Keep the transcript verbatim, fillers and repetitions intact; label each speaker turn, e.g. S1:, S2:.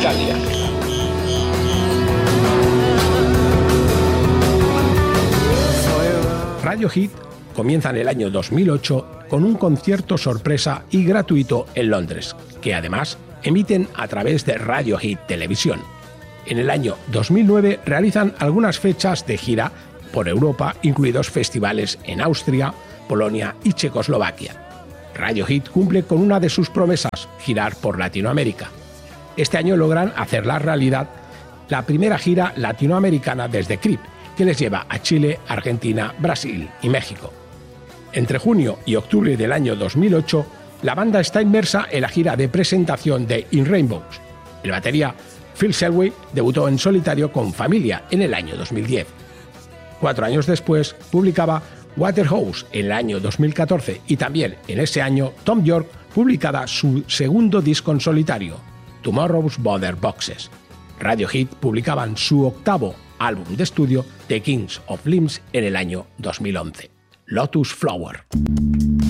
S1: Italia. Radiohead comienza en el año dos mil ocho con un concierto sorpresa y gratuito en Londres, que además emiten a través de Radiohead Televisión. En el año dos mil nueve realizan algunas fechas de gira por Europa, incluidos festivales en Austria, Polonia y Checoslovaquia. Radiohead cumple con una de sus promesas, girar por Latinoamérica. Este año logran hacer la realidad la primera gira latinoamericana desde Creep, que les lleva a Chile, Argentina, Brasil y México. Entre junio y octubre del año dos mil ocho, la banda está inmersa en la gira de presentación de In Rainbows. El batería Phil Selway debutó en solitario con Familia en el año dos mil diez. Cuatro años después, publicaba Waterhouse en el año dos mil catorce y también en ese año Tom York publicaba su segundo disco en solitario, Tomorrow's Border Boxes. Radiohead publicaban su octavo álbum de estudio, The Kings of Limbs, en el año dos mil once, Lotus Flower.